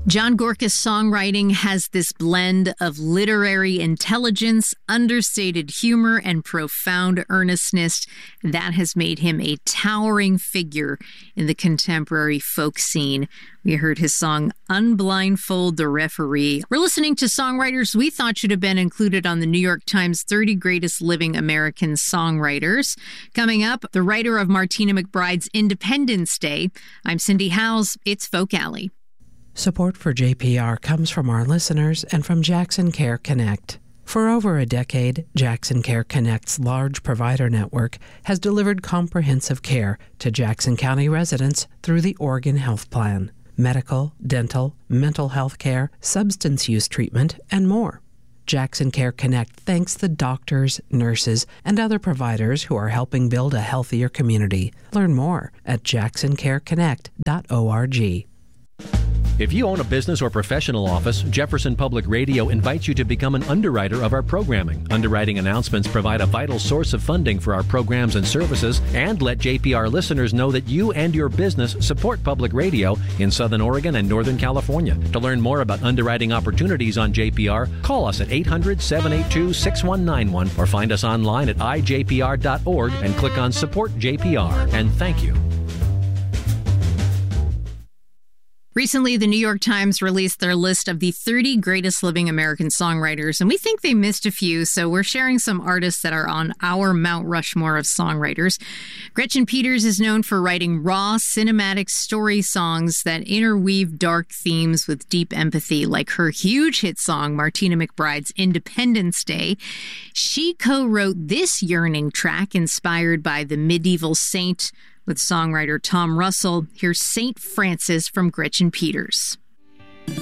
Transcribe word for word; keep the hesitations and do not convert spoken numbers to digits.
John Gorka's songwriting has this blend of literary intelligence, understated humor, and profound earnestness that has made him a towering figure in the contemporary folk scene. We heard his song, Unblindfold the Referee. We're listening to songwriters we thought should have been included on the New York Times thirty Greatest Living American Songwriters. Coming up, the writer of Martina McBride's Independence Day. I'm Cindy Howes. It's Folk Alley. Support for J P R comes from our listeners and from Jackson Care Connect. For over a decade, Jackson Care Connect's large provider network has delivered comprehensive care to Jackson County residents through the Oregon Health Plan. Medical, dental, mental health care, substance use treatment, and more. Jackson Care Connect thanks the doctors, nurses, and other providers who are helping build a healthier community. Learn more at jackson care connect dot org. If you own a business or professional office, Jefferson Public Radio invites you to become an underwriter of our programming. Underwriting announcements provide a vital source of funding for our programs and services and let J P R listeners know that you and your business support public radio in Southern Oregon and Northern California. To learn more about underwriting opportunities on J P R, call us at eight hundred, seven eight two, six one nine one or find us online at i j p r dot org and click on Support J P R. And thank you. Recently, the New York Times released their list of the thirty greatest living American songwriters, and we think they missed a few, so we're sharing some artists that are on our Mount Rushmore of songwriters. Gretchen Peters is known for writing raw, cinematic story songs that interweave dark themes with deep empathy, like her huge hit song, Martina McBride's Independence Day. She co-wrote this yearning track inspired by the medieval saint with songwriter Tom Russell. Here's Saint Francis from Gretchen Peters.